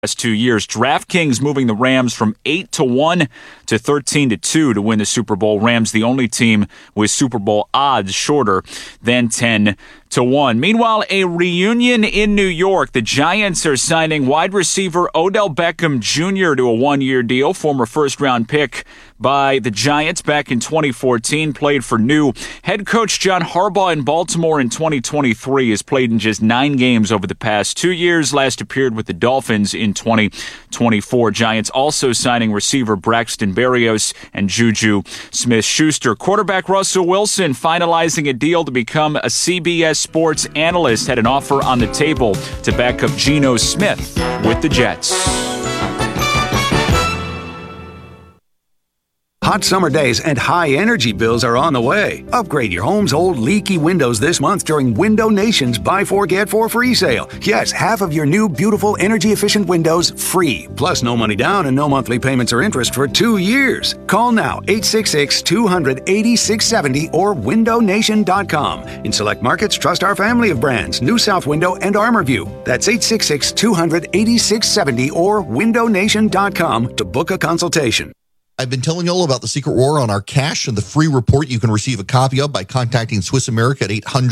last 2 years. DraftKings moving the Rams from 8-1 to 13-2 to win the Super Bowl. Rams the only team with Super Bowl odds shorter than 10-1. Meanwhile, a reunion in New York. The Giants are signing wide receiver Odell Beckham Jr. to a one-year deal. Former first-round pick by the Giants back in 2014. Played for new head coach John Harbaugh in Baltimore in 2023. Has played in just 9 games over the past 2 years. Last appeared with the Dolphins in 2024. Giants also signing receiver Braxton Berrios and Juju Smith-Schuster. Quarterback Russell Wilson finalizing a deal to become a CBS Sports analyst. Had an offer on the table to back up Geno Smith with the Jets. Hot summer days and high energy bills are on the way. Upgrade your home's old leaky windows this month during Window Nation's Buy 4 Get 4 free sale. Yes, half of your new beautiful energy efficient windows free. Plus no money down and no monthly payments or interest for 2 years. Call now 866-200-8670 or windownation.com. In select markets, trust our family of brands, New South Window and ArmorView. That's 866-200-8670 or windownation.com to book a consultation. I've been telling you all about the secret war on our cash and the free report you can receive a copy of by contacting Swiss America at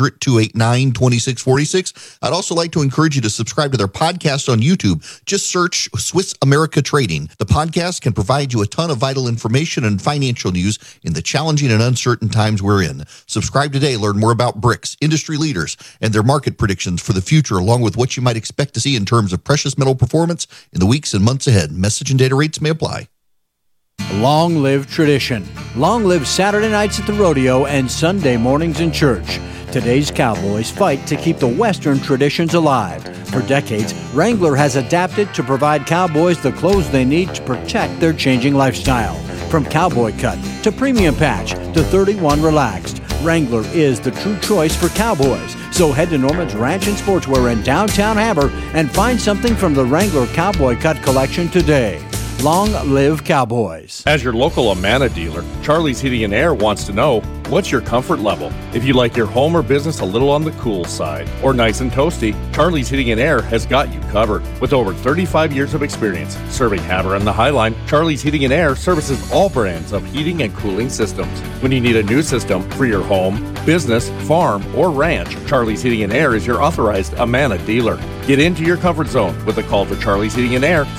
800-289-2646. I'd also like to encourage you to subscribe to their podcast on YouTube. Just search Swiss America Trading. The podcast can provide you a ton of vital information and financial news in the challenging and uncertain times we're in. Subscribe today. Learn more about BRICS, industry leaders, and their market predictions for the future, along with what you might expect to see in terms of precious metal performance in the weeks and months ahead. Message and data rates may apply. Long live tradition. Long live Saturday nights at the rodeo and Sunday mornings in church. Today's cowboys fight to keep the Western traditions alive. For decades, Wrangler has adapted to provide cowboys the clothes they need to protect their changing lifestyle. From cowboy cut to premium patch to 31 relaxed, Wrangler is the true choice for cowboys. So head to Norman's Ranch and Sportswear in downtown Havre and find something from the Wrangler Cowboy Cut collection today. Long live cowboys. As your local Amana dealer, Charlie's Heating and Air wants to know, what's your comfort level? If you like your home or business a little on the cool side or nice and toasty, Charlie's Heating and Air has got you covered. With over 35 years of experience serving Havre and the Highline, Charlie's Heating and Air services all brands of heating and cooling systems. When you need a new system for your home, business, farm, or ranch, Charlie's Heating and Air is your authorized Amana dealer. Get into your comfort zone with a call to Charlie's Heating and Air,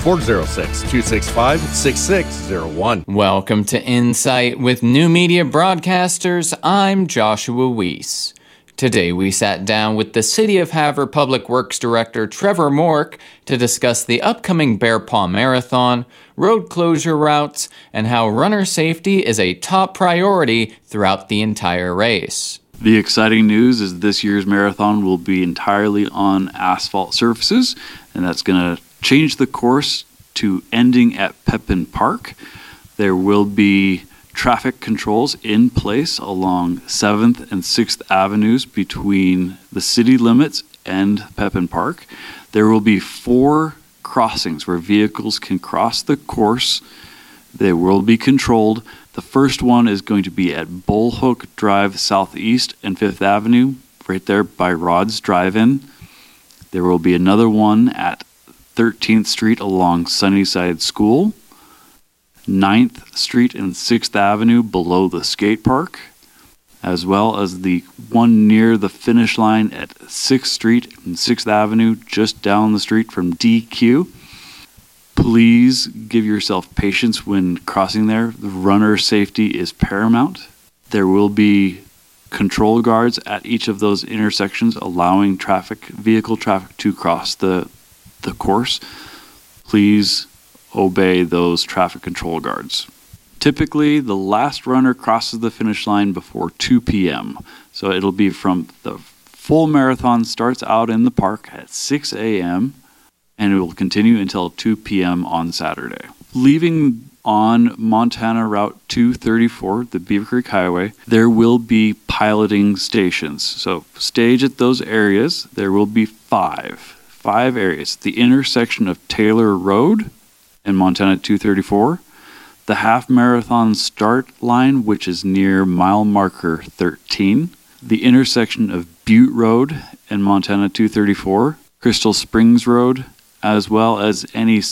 406-265-6601. Welcome to Insight with New Media Broadcasters. I'm Joshua Weiss. Today we sat down with the City of Havre Public Works Director Trevor Mork to discuss the upcoming Bear Paw Marathon, road closure routes, and how runner safety is a top priority throughout the entire race. The exciting news is this year's marathon will be entirely on asphalt surfaces, and that's going to change the course to ending at Pepin Park. There will be traffic controls in place along 7th and 6th Avenues between the city limits and Pepin Park. There will be 4 crossings where vehicles can cross the course. They will be controlled. The first one is going to be at Bullhook Drive Southeast and 5th Avenue, right there by Rod's Drive-In. There will be another one at 13th Street along Sunnyside School, 9th Street and 6th Avenue below the skate park, as well as the one near the finish line at 6th Street and 6th Avenue, just down the street from DQ. Please give yourself patience when crossing there. The runner safety is paramount. There will be control guards at each of those intersections allowing vehicle traffic to cross the course. Please obey those traffic control guards. Typically, the last runner crosses the finish line before 2 p.m. So it'll be from the full marathon starts out in the park at 6 a.m. and it will continue until 2 p.m. on Saturday. Leaving on Montana Route 234, the Beaver Creek Highway, there will be piloting stations. So stage at those areas. There will be five areas. The intersection of Taylor Road and Montana 234, the half marathon start line, which is near mile marker 13, the intersection of Butte Road and Montana 234, Crystal Springs Road, as well as any